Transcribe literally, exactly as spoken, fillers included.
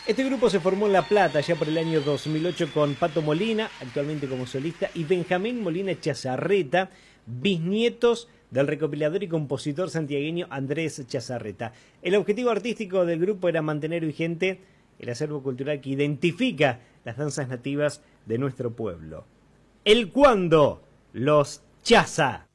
Este grupo se formó en La Plata ya por el año dos mil ocho con Pato Molina, actualmente como solista, y Benjamín Molina Chazarreta, bisnietos del recopilador y compositor santiagueño Andrés Chazarreta. El objetivo artístico del grupo era mantener vigente el acervo cultural que identifica las danzas nativas de nuestro pueblo. El cuando los Chaza.